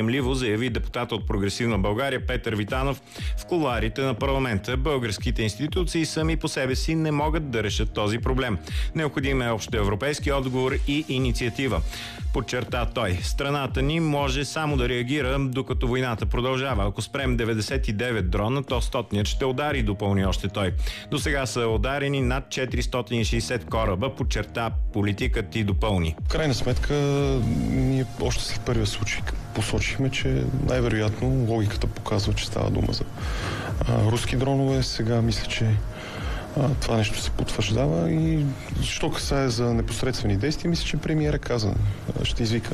приемливо, заяви депутат от Прогресивна България Петър Витанов в кулоарите на парламента. Българските институции сами по себе си не могат да решат този проблем. Необходим е общоевропейски отговор и инициатива. Подчерта той. Страната ни може само да реагира, докато войната продължава. Ако спрем 99 дрона, то 100-ният ще удари, допълни още той. До сега са ударени над 460 кораба, подчерта политикът и допълни. В крайна сметка, ние още след първия случай посочихме, че най-вероятно логиката показва, че става дума за руски дронове. Сега мисля, че това нещо се потвърждава и що касае за непосредствени действия, мисля, че премиера каза, ще извика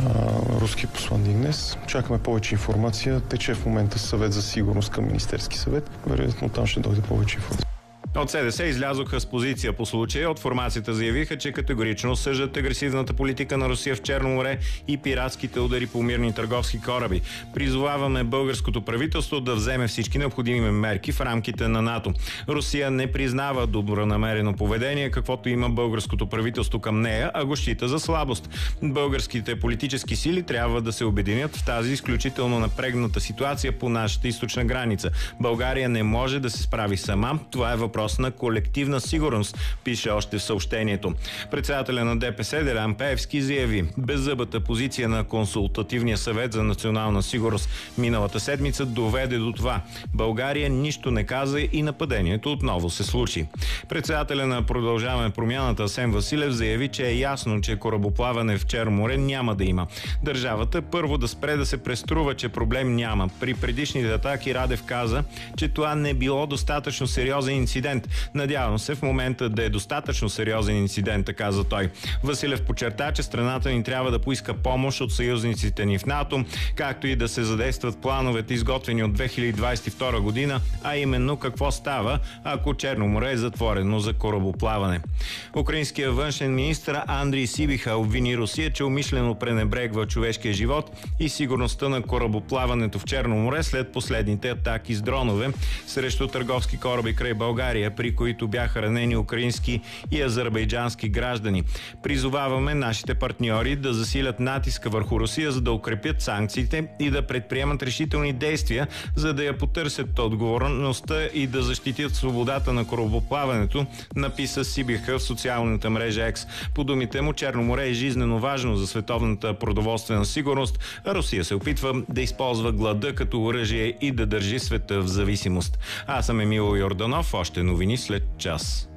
руски посланник днес. Чакаме повече информация. Тече в момента съвет за сигурност към Министерски съвет. Вероятно там ще дойде повече информация. От СДС излязоха с позиция по случая. От формацията заявиха, че категорично осъждат агресивната политика на Русия в Черно море и пиратските удари по мирни търговски кораби. Призоваваме българското правителство да вземе всички необходими мерки в рамките на НАТО. Русия не признава добронамерено поведение, каквото има българското правителство към нея, а го счита за слабост. Българските политически сили трябва да се обединят в тази изключително напрегната ситуация по нашата източна граница. България не може да се справи сама. Това е въпрос на колективна сигурност, пише още в съобщението. Председателя на ДПС Делян Пеевски заяви: беззъбата позиция на Консултативния съвет за национална сигурност миналата седмица доведе до това. България нищо не каза и нападението отново се случи. Председателя на Продължаваме промяната Асен Василев заяви, че е ясно, че корабоплаване в Черно море няма да има. Държавата първо да спре да се преструва, че проблем няма. При предишните атаки Радев каза, че това не било достатъчно сериозен инцидент. Надявам се в момента да е достатъчно сериозен инцидент, каза той. Василев подчерта, че страната ни трябва да поиска помощ от съюзниците ни в НАТО, както и да се задействат плановете, изготвени от 2022 година, а именно какво става, ако Черно море е затворено за корабоплаване. Украинският външен министър Андрий Сибиха обвини Русия, че умишлено пренебрегва човешкия живот и сигурността на корабоплаването в Черно море след последните атаки с дронове срещу търговски кораби край България, при които бяха ранени украински и азербайджански граждани. Призоваваме нашите партньори да засилят натиска върху Русия, за да укрепят санкциите и да предприемат решителни действия, за да я потърсят отговорността и да защитят свободата на корабоплаването, написа Сибиха в социалната мрежа X. По думите му, Черно море е жизнено важно за световната продоволствена сигурност, а Русия се опитва да използва глада като оръжие и да държи света в зависимост. Аз съм Емил Йорданов, още новини след час.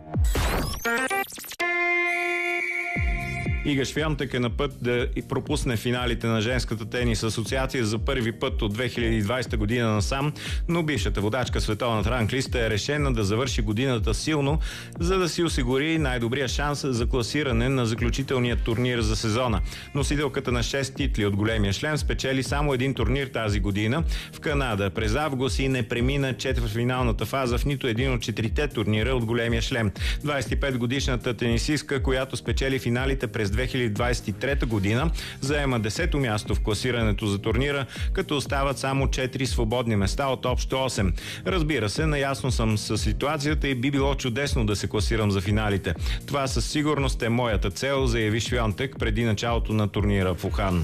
Ига Швионтек е на път да пропусне финалите на женската тенис асоциация за първи път от 2020 година насам, но бившата водачка световната ранглиста е решена да завърши годината силно, за да си осигури най-добрия шанс за класиране на заключителния турнир за сезона. Носителката на 6 титли от големия шлем спечели само един турнир тази година в Канада през август и не премина четвъртфиналната фаза в нито един от 4-те турнира от големия шлем. 25-годишната тенисистка, която спечели финалите през 2023 година, заема 10-то място в класирането за турнира, като остават само 4 свободни места от общо 8. Разбира се, наясно съм с ситуацията и би било чудесно да се класирам за финалите. Това със сигурност е моята цел, заяви Швионтек преди началото на турнира в Ухан.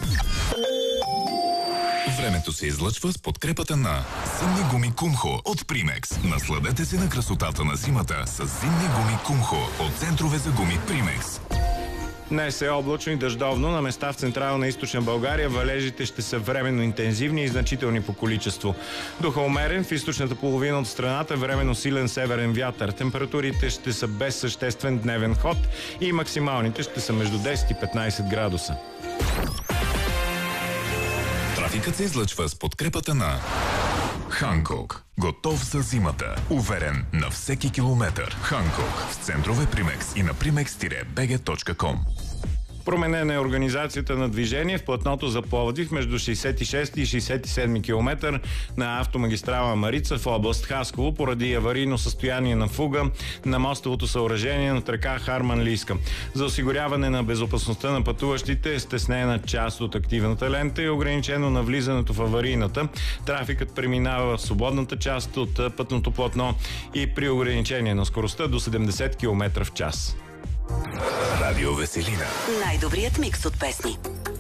Времето се излъчва с подкрепата на зимни гуми Кумхо от Примекс. Насладете се на красотата на зимата с зимни гуми Кумхо от центрове за гуми Примекс. Днес е облачно и дъждовно. На места в Централна и Източна България валежите ще са временно интензивни и значителни по количество. Духа умерен, в източната половина от страната временно силен северен вятър. Температурите ще са без съществен дневен ход и максималните ще са между 10 и 15 градуса. Трафикът се излъчва с подкрепата на Ханкок. Готов за зимата. Уверен на всеки километър. Ханкок. В центрове Примекс и на primex-bg.com. Променена е организацията на движение в платното за Пловдив между 66 и 67 км на автомагистрала Марица в област Хасково поради аварийно състояние на фуга на мостовото съоръжение над река Харманлийска. За осигуряване на безопасността на пътуващите е стеснена част от активната лента и ограничено навлизането в аварийната. Трафикът преминава в свободната част от пътното платно и при ограничение на скоростта до 70 км в час. Радио Веселина. Най-добрият микс от песни.